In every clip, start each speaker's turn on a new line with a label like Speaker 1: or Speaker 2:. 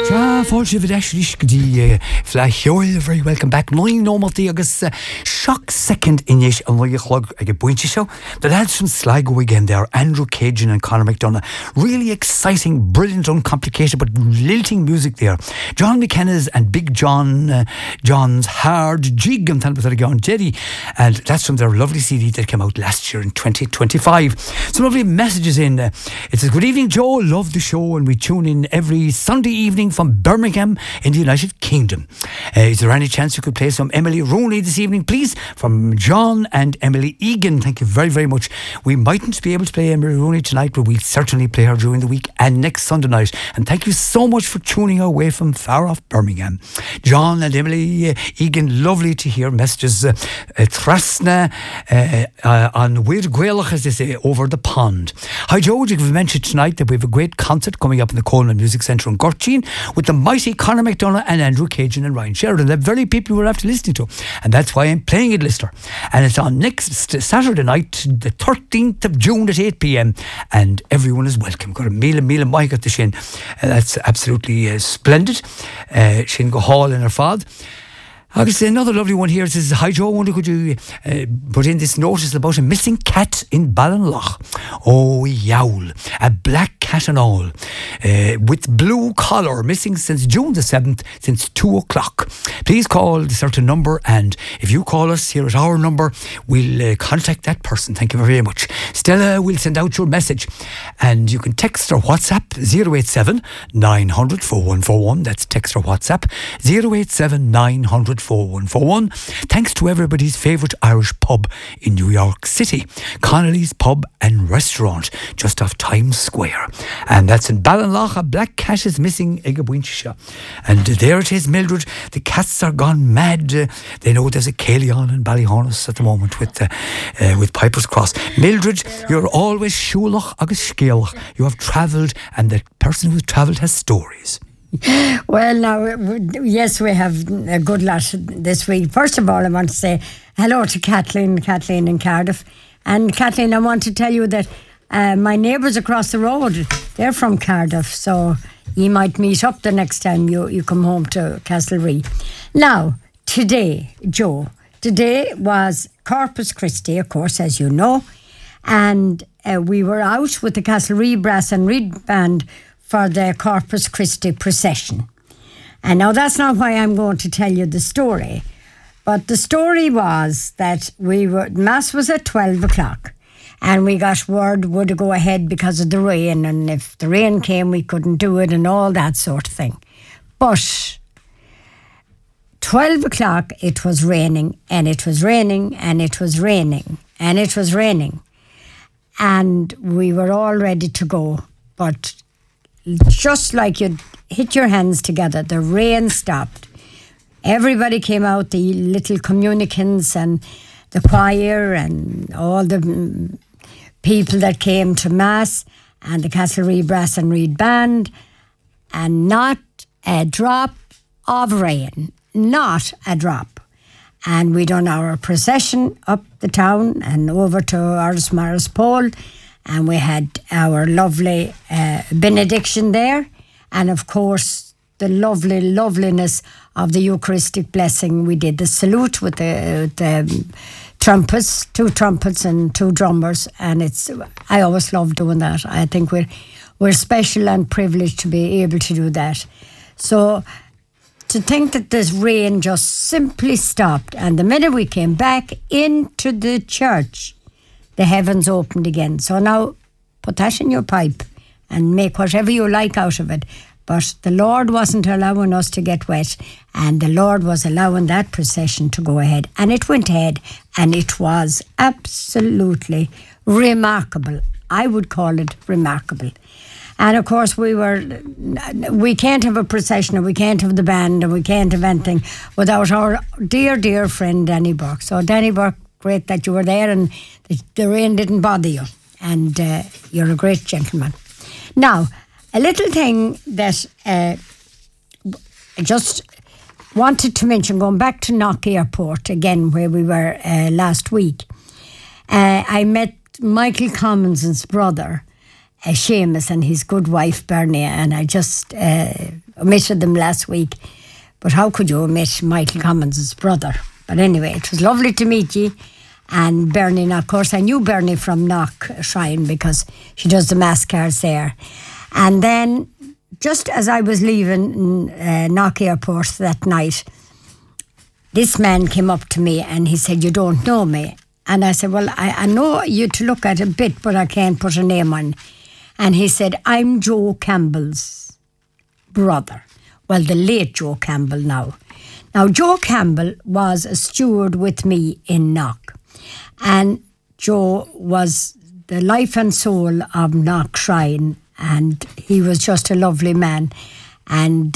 Speaker 1: Fáilte bheith die fleisiúil, very welcome back. Moin nómatí agus shock second inis an bhfuil chlog ag buinte show. The lads from Sligo again there, Andrew Cajun and Conor McDonough. Really exciting, brilliant, uncomplicated, but lilting music there. John McKenna's and Big John, John's Hard Jig and Jerry. And that's from their lovely CD that came out last year in 2025. Some lovely messages in. It says, good evening, Joe. Love the show, and we tune in every Sunday evening from Birmingham in the United Kingdom. Is there any chance you could play some Emily Rooney this evening, please? From John and Emily Egan. Thank you very, very much. We mightn't be able to play Emily Rooney tonight, but we'll certainly play her during the week and next Sunday night. And thank you so much for tuning away from far off Birmingham. John and Emily Egan, lovely to hear messages. Trasna on Weird Gaelach, as they say, over the pond. Hi Joe, we've mentioned tonight that we have a great concert coming up in the Coleman Music Centre in Gorchin with the mighty Conor McDonough and Andrew Cajun and Ryan Sheridan, the very people we're after listening to. And that's why I'm playing it, listener. And it's on next Saturday night, the 13th of June at 8 p.m. And everyone is welcome. Got a meal and Mike at the Shin. That's absolutely splendid. Shin go hall in her fad. Obviously, another lovely one here says, hi Joe, I wonder could you put in this notice about a missing cat in Ballinlough. Oh, yowl. A black cat and all. With blue collar, missing since June the 7th, since 2 o'clock. Please call the certain number, and if you call us here at our number, we'll contact that person. Thank you very much. Stella will send out your message, and you can text or WhatsApp 087 900 4141. That's text or WhatsApp 087 900 4141. Thanks to everybody's favourite Irish pub in New York City, Connolly's Pub and Restaurant, just off Times Square. And that's in Ballinlough. A black cat is missing ag a buinse. And there it is, Mildred. The cats are gone mad. They know there's a Cayley on in Ballyhonus at the moment with Piper's Cross. Mildred, you're always shulach agus scéalach. You have travelled, and the person who's travelled has stories.
Speaker 2: Well, now, yes, we have a good lot this week. First of all, I want to say hello to Kathleen in Cardiff. And Kathleen, I want to tell you that my neighbours across the road, they're from Cardiff, so you might meet up the next time you come home to Castlereagh. Now, today, Joe, today was Corpus Christi, of course, as you know, and we were out with the Castlereagh Brass and Reed Band for the Corpus Christi procession. And now that's not why I'm going to tell you the story, but the story was that Mass was at 12 o'clock, and we got word would go ahead because of the rain, and if the rain came we couldn't do it and all that sort of thing. But 12 o'clock it was raining, and it was raining, and it was raining, and it was raining, and we were all ready to go, but just like you'd hit your hands together, the rain stopped. Everybody came out, the little communicants and the choir and all the people that came to Mass and the Castlereagh Brass and Reed Band, and not a drop of rain, not a drop. And we done our procession up the town and over to Ars Maris Pole, and we had our lovely benediction there, and of course the loveliness of the Eucharistic blessing. We did the salute with the trumpets, 2 trumpets and 2 drummers, and I always love doing that. I think we're special and privileged to be able to do that. So to think that this rain just simply stopped, and the minute we came back into the church, the heavens opened again. So now put that in your pipe and make whatever you like out of it. But the Lord wasn't allowing us to get wet, and the Lord was allowing that procession to go ahead. And it went ahead, and it was absolutely remarkable. I would call it remarkable. And of course we can't have a procession, and we can't have the band, and we can't have anything without our dear friend Danny Burke. So Danny Burke, great that you were there and the rain didn't bother you, and you're a great gentleman. Now, a little thing that I just wanted to mention, going back to Knock Airport again, where we were last week, I met Michael Commons's brother, Seamus, and his good wife Bernie, and I just omitted them last week. But how could you omit Michael Commons' brother? But anyway, it was lovely to meet you. And Bernie, and of course, I knew Bernie from Knock Shrine because she does the mass cards there. And then, just as I was leaving Knock Airport that night, this man came up to me and he said, "You don't know me." And I said, "Well, I know you to look at a bit, but I can't put a name on." And he said, "I'm Joe Campbell's brother." Well, the late Joe Campbell now. Now, Joe Campbell was a steward with me in Knock. And Joe was the life and soul of Knock Shrine. And he was just a lovely man. And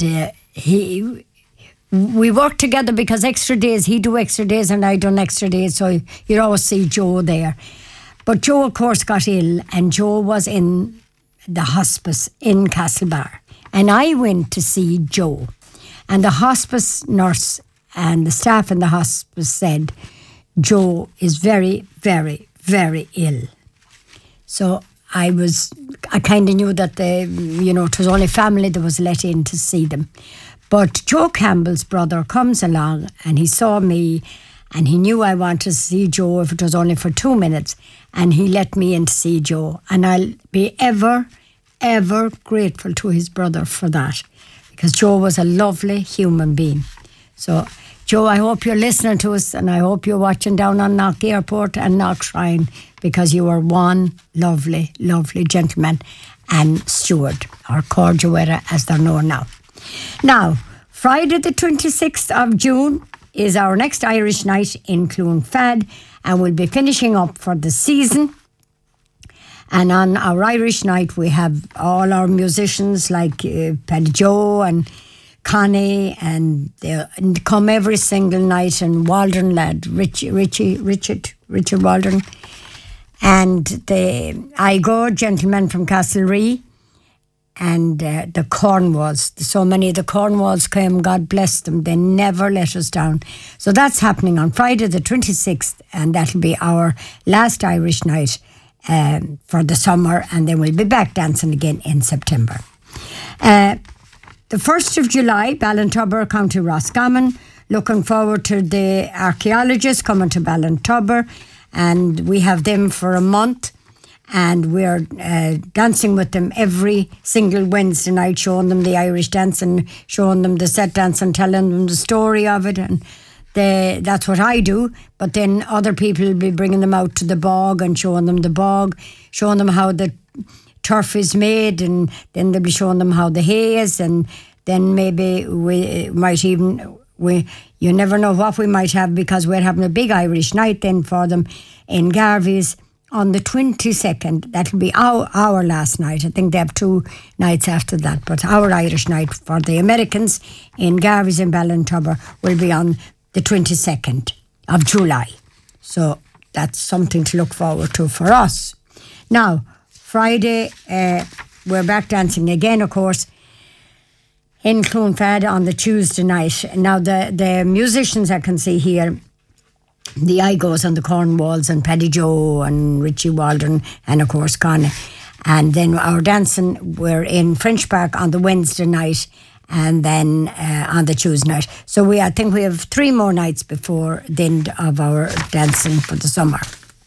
Speaker 2: we worked together because extra days, he do extra days and I done extra days. So you'd always see Joe there. But Joe, of course, got ill. And Joe was in the hospice in Castlebar. And I went to see Joe. And the hospice nurse and the staff in the hospice said, "Joe is very, very, very ill." So I kind of knew that it was only family that was let in to see them. But Joe Campbell's brother comes along and he saw me and he knew I wanted to see Joe if it was only for 2 minutes. And he let me in to see Joe. And I'll be ever, ever grateful to his brother for that. Because Joe was a lovely human being. So, Joe, I hope you're listening to us and I hope you're watching down on Knock Airport and Knock Shrine because you are one lovely, lovely gentleman and steward, or Corduera as they're known now. Now, Friday the 26th of June is our next Irish night in Clonfad and we'll be finishing up for the season. And on our Irish night, we have all our musicians like Paddy Joe and Connie, and they come every single night, and Waldron lad, Richard Waldron, and the Igo gentleman from Castlerea, and the Cornwalls. So many of the Cornwalls came, God bless them, they never let us down. So that's happening on Friday the 26th, and that'll be our last Irish night for the summer, and then we'll be back dancing again in September. The 1st of July, Ballintubber, County Roscommon. Looking forward to the archaeologists coming to Ballintubber, and we have them for a month, and we're dancing with them every single Wednesday night, showing them the Irish dance and showing them the set dance and telling them the story of it, and that's what I do. But then other people will be bringing them out to the bog and showing them the bog, showing them how the turf is made, and then they'll be showing them how the hay is, and then maybe we might even, you never know what we might have, because we're having a big Irish night then for them in Garvey's on the 22nd. That'll be our last night. I think they have 2 nights after that, but our Irish night for the Americans in Garvey's in Ballintubber will be on the 22nd of July. So that's something to look forward to for us. Now, Friday, we're back dancing again, of course, in Clonfad on the Tuesday night. Now, the musicians I can see here, the Igos and the Cornwalls and Paddy Joe and Richie Waldron and, of course, Connie. And then our dancing, we're in French Park on the Wednesday night and then on the Tuesday night. So I think we have 3 more nights before the end of our dancing for the summer.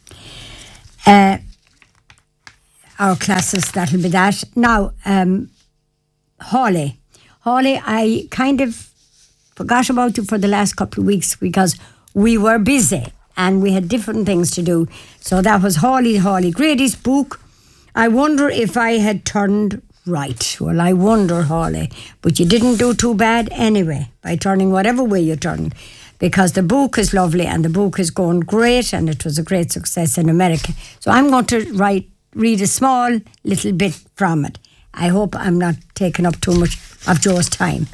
Speaker 2: Our classes, that'll be that. Now, Hawley, I kind of forgot about you for the last couple of weeks because we were busy and we had different things to do. So that was Hawley Grady's book. I wonder if I had turned right. Well, I wonder, Hawley, but you didn't do too bad anyway by turning whatever way you turned, because the book is lovely and the book is going great and it was a great success in America. So I'm going to read a small little bit from it. I hope I'm not taking up too much of Joe's time.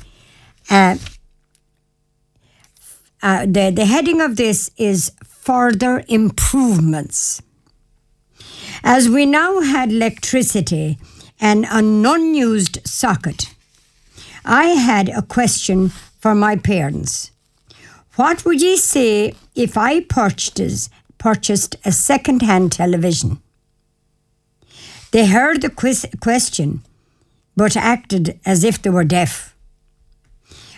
Speaker 2: The heading of this is Further Improvements. As we now had electricity and an unused socket, I had a question for my parents. What would ye say if I purchased a second-hand television? They heard the question, but acted as if they were deaf.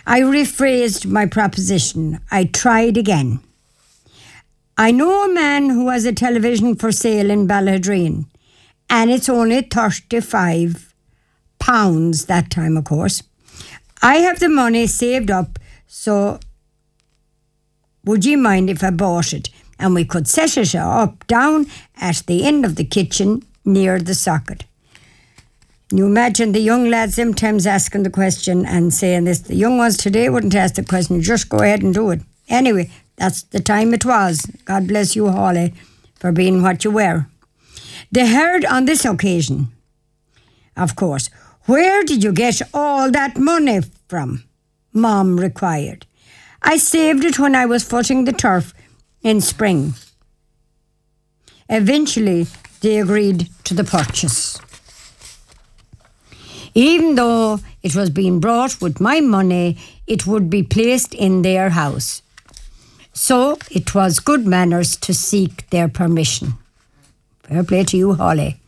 Speaker 2: I rephrased my proposition. I tried again. I know a man who has a television for sale in Ballydreen, and it's only £35 that time, of course. I have the money saved up, so would you mind if I bought it? And we could set it up down at the end of the kitchen near the socket. You imagine the young lads sometimes asking the question and saying this. The young ones today wouldn't ask the question, just go ahead and do it. Anyway, that's the time it was. God bless you, Hawley, for being what you were. They heard on this occasion, of course, where did you get all that money from? Mom required. I saved it when I was footing the turf in spring. Eventually, they agreed to the purchase. Even though it was being brought with my money, it would be placed in their house. So it was good manners to seek their permission. Fair play to you, Holly.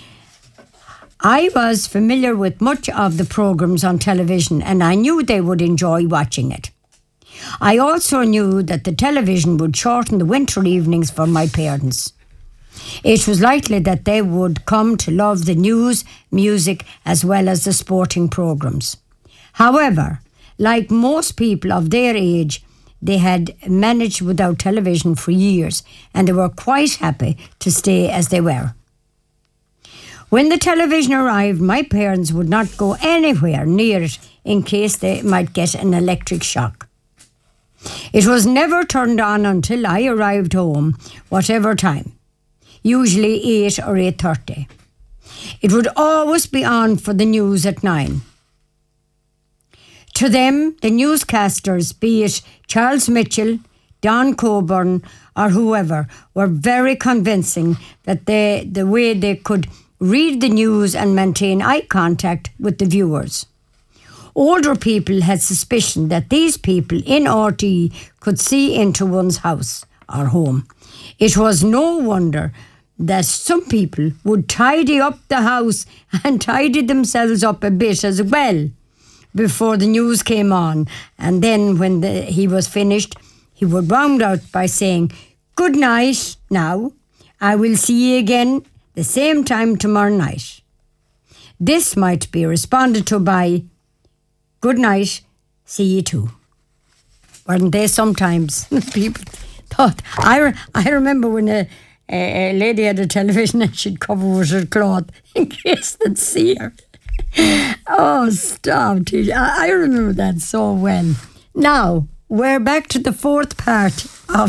Speaker 2: I was familiar with much of the programmes on television, and I knew they would enjoy watching it. I also knew that the television would shorten the winter evenings for my parents. It was likely that they would come to love the news, music, as well as the sporting programmes. However, like most people of their age, they had managed without television for years, and they were quite happy to stay as they were. When the television arrived, my parents would not go anywhere near it in case they might get an electric shock. It was never turned on until I arrived home, whatever time, usually 8 or 8:30. It would always be on for the news at 9. To them, the newscasters, be it Charles Mitchell, Don Coburn or whoever, were very convincing that the way they could read the news and maintain eye contact with the viewers. Older people had suspicion that these people in RT could see into one's house or home. It was no wonder that some people would tidy up the house and tidy themselves up a bit as well before the news came on. And then when he was finished, he would round out by saying, "Good night now. I will see you again the same time tomorrow night." This might be responded to by, "Good night, see you too." Weren't they sometimes? People thought. I remember when a lady had a television and she'd cover with her cloth in case they'd see her. Oh, stop. I remember that so well. Now, we're back to the fourth part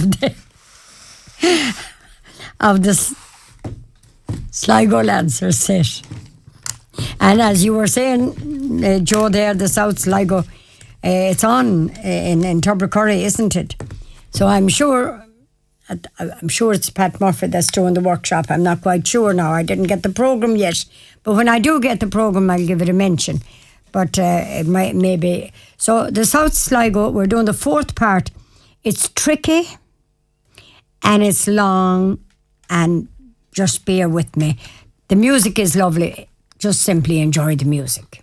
Speaker 2: of this Sligo Lancer set. And as you were saying, Joe there, the South Sligo, it's on in Tubbercurry, isn't it? So I'm sure it's Pat Murphy that's doing the workshop. I'm not quite sure now. I didn't get the programme yet. But when I do get the programme, I'll give it a mention. But it might maybe. So the South Sligo, we're doing the fourth part. It's tricky and it's long, and just bear with me. The music is lovely. Just simply enjoy the music.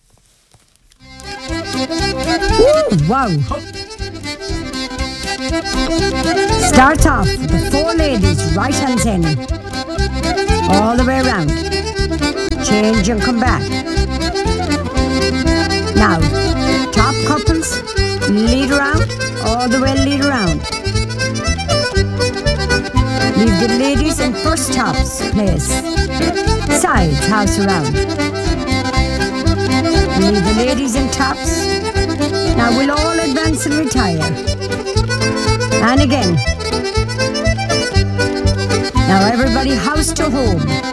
Speaker 2: Ooh, wow. Starts off with the four ladies right hand ten, all the way around. Change and come back. Now, top couples, lead around, all the way lead around. Leave the ladies in first tops place. Side house around. Leave the ladies in tops. Now we'll all advance and retire. And again. Now everybody house to home.